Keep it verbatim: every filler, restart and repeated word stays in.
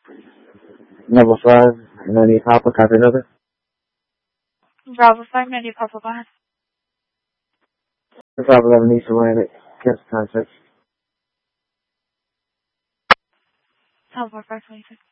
Number five, ninety Papa, copy another. Bravo five ninety Papa, go ahead. five eleven East Atlantic, cancel contact. Teleport five twenty-six.